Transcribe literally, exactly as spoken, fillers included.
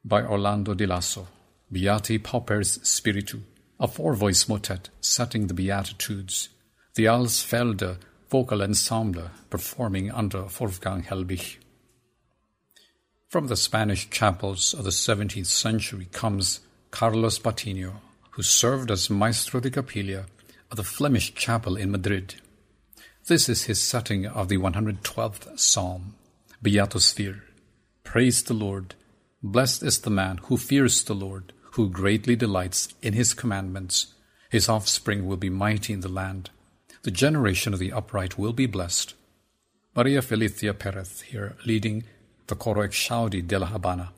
by Orlando Di Lasso. Beati Paupers Spiritu, a four-voice motet setting the Beatitudes. The Alsfelde Vocal Ensemble performing under Wolfgang Helbig. From the Spanish chapels of the seventeenth century comes Carlos Patino, who served as Maestro de Capilla of the Flemish chapel in Madrid. This is his setting of the one hundred twelfth Psalm, Beatus Vir. Praise the Lord. Blessed is the man who fears the Lord, who greatly delights in his commandments. His offspring will be mighty in the land. The generation of the upright will be blessed. Maria Felicia Perez here leading the Coro Exaudi de la Habana.